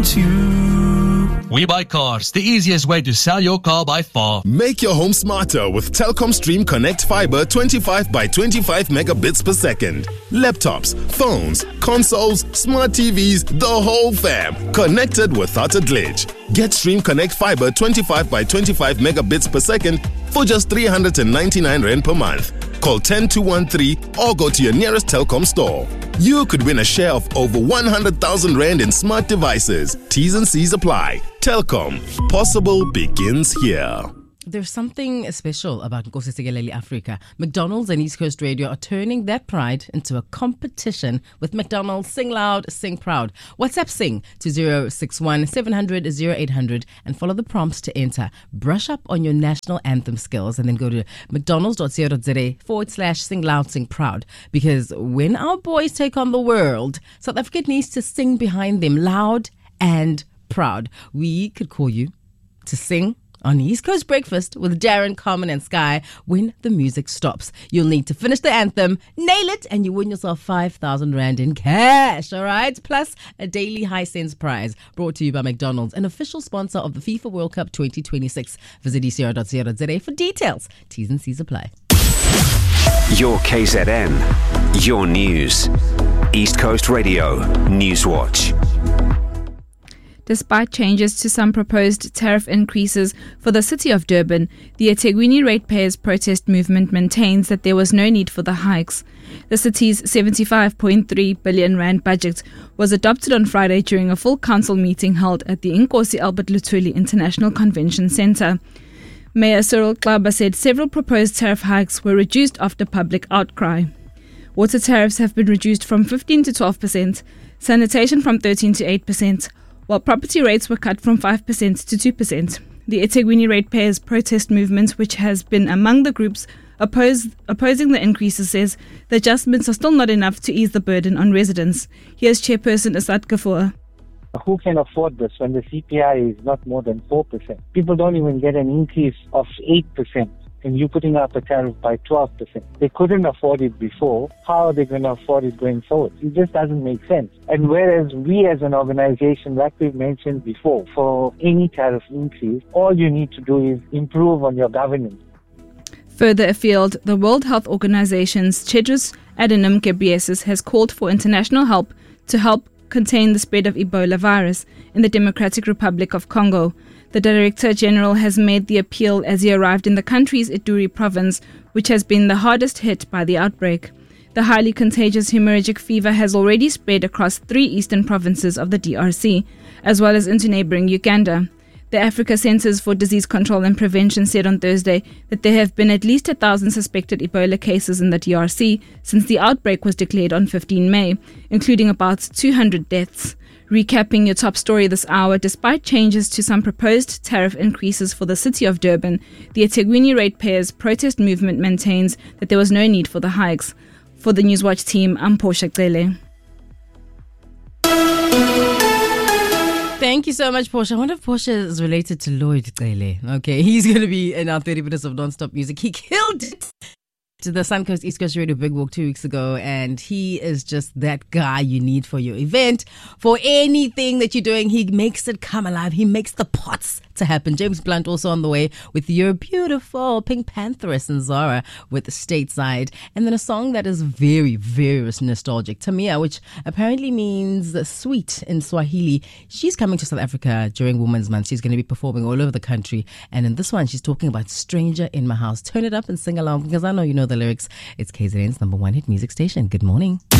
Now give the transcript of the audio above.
want you. We Buy Cars, the easiest way to sell your car by far. Make your home smarter with Telkom Stream Connect Fiber 25 by 25 megabits per second. Laptops, phones, consoles, smart TVs, the whole fam. Connected without a glitch. Get Stream Connect Fiber 25 by 25 megabits per second for just 399 Rand per month. Call 10213 or go to your nearest Telkom store. You could win a share of over 100,000 Rand in smart devices. T's and C's apply. Telkom. Possible begins here. There's something special about Nkosi Sikelel Africa. McDonald's and East Coast Radio are turning that pride into a competition with McDonald's Sing Loud, Sing Proud. WhatsApp Sing to 061 700 0800 and follow the prompts to enter. Brush up on your national anthem skills and then go to mcdonalds.co.za/Sing Loud, Sing Proud. Because when our boys take on the world, South Africa needs to sing behind them loud and proud. We could call you to sing on East Coast Breakfast with Darren, Carmen and Sky when the music stops. You'll need to finish the anthem, nail it, and you win yourself 5,000 Rand in cash, all right? Plus a daily high cents prize brought to you by McDonald's, an official sponsor of the FIFA World Cup 2026. Visit ecr.co.za for details. T's and C's apply. Your KZN, your news. East Coast Radio, Newswatch. Despite changes to some proposed tariff increases for the city of Durban, the eThekwini ratepayers protest movement maintains that there was no need for the hikes. The city's 75.3 billion rand budget was adopted on Friday during a full council meeting held at the Nkosi Albert Luthuli International Convention Centre. Mayor Cyril Xaba said several proposed tariff hikes were reduced after public outcry. Water tariffs have been reduced from 15 to 12%, sanitation from 13 to 8%, while property rates were cut from 5% to 2%. The eThekwini ratepayers protest movement, which has been among the groups opposing the increases, says the adjustments are still not enough to ease the burden on residents. Here's Chairperson Asad Ghafoor. Who can afford this when the CPI is not more than 4%? People don't even get an increase of 8%. And you're putting up a tariff by 12%. They couldn't afford it before. How are they going to afford it going forward? It just doesn't make sense. And whereas we as an organization, like we've mentioned before, for any tariff increase, all you need to do is improve on your governance. Further afield, the World Health Organization's Tedros Adhanom Ghebreyesus has called for international help to help contain the spread of Ebola virus in the Democratic Republic of Congo. The Director General has made the appeal as he arrived in the country's Ituri province, which has been the hardest hit by the outbreak. The highly contagious hemorrhagic fever has already spread across 3 eastern provinces of the DRC, as well as into neighboring Uganda. The Africa Centers for Disease Control and Prevention said on Thursday that there have been at least 1,000 suspected Ebola cases in the DRC since the outbreak was declared on 15 May, including about 200 deaths. Recapping your top story this hour, despite changes to some proposed tariff increases for the city of Durban, the eThekwini ratepayers protest movement maintains that there was no need for the hikes. For the Newswatch team, I'm Portia Cele. Thank you so much, Portia. I wonder if Portia is related to Lloyd Cele. Okay, he's going to be in our 30 minutes of non-stop music. He killed it to the Suncoast East Coast Radio Big Walk 2 weeks ago, and he is just that guy you need for your event, for anything that you're doing. He makes it come alive. He makes the pots to happen. James Blunt also on the way with your beautiful Pink Pantheress and Zara with Stateside, and then a song that is very, very nostalgic, Tamia, which apparently means sweet in Swahili. She's coming to South Africa during Women's Month. She's going to be performing all over the country, and in this one she's talking about Stranger in My House. Turn it up and sing along, because I know you know the lyrics. It's KZN's number 1 hit music station. Good morning.